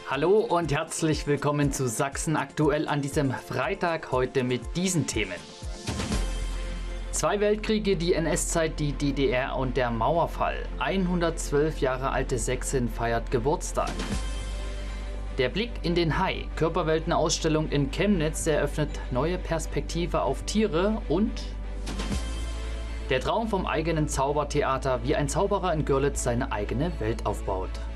Hallo und herzlich willkommen zu Sachsen aktuell an diesem Freitag, heute mit diesen Themen. 2 Weltkriege, die NS-Zeit, die DDR und der Mauerfall. 112 Jahre alte Sächsin feiert Geburtstag. Der Blick in den Hai, Körperweltenausstellung in Chemnitz eröffnet neue Perspektive auf Tiere und der Traum vom eigenen Zaubertheater, wie ein Zauberer in Görlitz seine eigene Welt aufbaut.